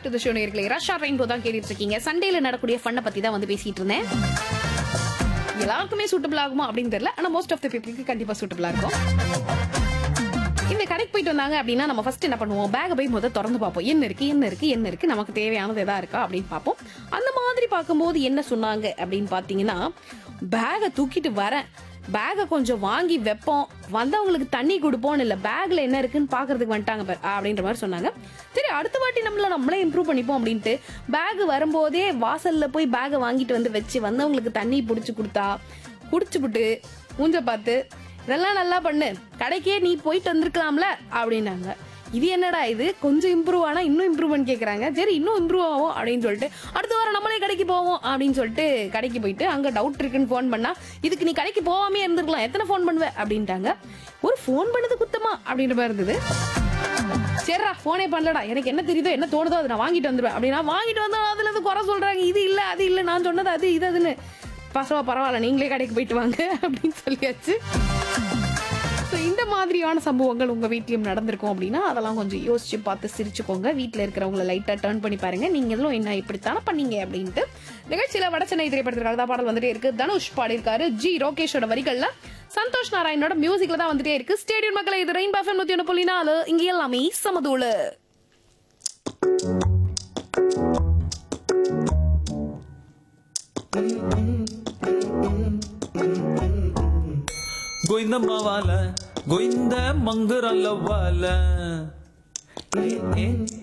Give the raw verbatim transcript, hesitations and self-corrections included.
To the show நேயர்களே. Russia rainbow தான் கேட்டுட்டு இருக்கீங்க. சண்டேல நடக்கூடிய ஃபன்னை பத்தி தான் வந்து பேசிட்டு இருந்தேன். எல்லாருக்குமே சூட்டபிள் ஆகுமா அப்படின்னு தெரியல, ஆனா மோஸ்ட் ஆஃப் தி பீப்புளுக்கு கண்டிப்பா சூட்டபிளா இருக்கும். இந்த கடைக்கு போயிட்டு வந்தாங்க அப்படின்னா நம்ம ஃபர்ஸ்ட் என்ன பண்ணுவோம், பேக்கை போய் முதல்ல திறந்து பார்ப்போம். என்ன இருக்கு என்ன இருக்கு என்ன இருக்கு நமக்கு தேவையானது எதா இருக்கா அப்படின்னு பார்ப்போம். அந்த மாதிரி பார்க்கும்போது என்ன சொன்னாங்க அப்படின்னு பார்த்தீங்கன்னா, பேகை தூக்கிட்டு வரேன், பேகை கொஞ்சம் வாங்கி வைப்போம், வந்தவங்களுக்கு தண்ணி கொடுப்போம், இல்லை பேக்ல என்ன இருக்குன்னு பாக்குறதுக்கு வந்துட்டாங்க பாரு அப்படின்ற மாதிரி சொன்னாங்க. சரி, அடுத்த வாட்டி நம்மள நம்மளே இம்ப்ரூவ் பண்ணிப்போம் அப்படின்ட்டு பேக் வரும்போதே வாசல்ல போய் பேகை வாங்கிட்டு வந்து வச்சு வந்தவங்களுக்கு தண்ணி பிடிச்சி கொடுத்தா குடிச்சுப்புட்டு மூஞ்ச பார்த்து இதெல்லாம் நல்லா பண்ணு, கடைக்கே நீ போயிட்டு வந்திருக்கலாம்ல அப்படின்னாங்க. இது என்னடா இது, கொஞ்சம் இம்ப்ரூவ் ஆனா இன்னும் இம்ப்ரூவ்மெண்ட் கேட்கறாங்க. சரி, இன்னும் இம்ப்ரூவ் ஆகும் அப்படின்னு சொல்லிட்டு அடுத்த வாரம் நம்மளே கடைக்கு போவோம் அப்படின்னு சொல்லிட்டு கடைக்கு போயிட்டு அங்க டவுட் இருக்குன்னு போன் பண்ணா, இதுக்கு நீ கடைக்கு போகாமே இருந்திருக்கலாம், எத்தனை போன் பண்ணுவேன் அப்படின்ட்டாங்க. ஒரு போன் பண்ணது குத்தமா அப்படின்ற மாதிரி இருந்தது. சரிடா போனே பண்ணலடா, எனக்கு என்ன தெரியுதோ என்ன தோணுதோ அதை நான் வாங்கிட்டு வந்துடுவேன் அப்படின்னா வாங்கிட்டு வந்தா அதுல இருந்து குறை சொல்றாங்க, இது இல்ல அது இல்ல, நான் சொன்னது அது இது அதுன்னு. பசவா பரவாயில்ல, நீங்களே கடைக்கு போயிட்டு வாங்க அப்படின்னு சொல்லியாச்சு. இந்த மாதிரியான சம்பவங்கள் உங்க வீட்லயும் நடந்திருக்கும் அப்படின்னா அதெல்லாம் கொஞ்சம் யோசிச்சு பார்த்து சிரிச்சுக்கோங்க. வீட்டுல இருக்கிறவங்களை லைட்டா டர்ன் பண்ணி பாருங்க, நீங்க எதுவும் என்ன இப்படித்தானே பண்ணீங்க அப்படின்ட்டு. நிகழ்ச்சியில வடச்சென்னை திரைப்படத்திற்காக தான் பாடல் வந்துட்டே இருக்கு. தனுஷ் பாடியிருக்காரு, ஜி ரோகேஷோட வரிகள்ல சந்தோஷ் நாராயணோட மியூசிக்ல தான் வந்துட்டே இருக்கு. ஸ்டேடியம் மக்களை, இது ரெயின்போ எஃப்எம் நூத்தி ஒன்று புள்ளி நாலு, இங்க எல்லாமே சமதூளு. गोइंदम्मा वाला गोइंदा मंगराला वाला ए ए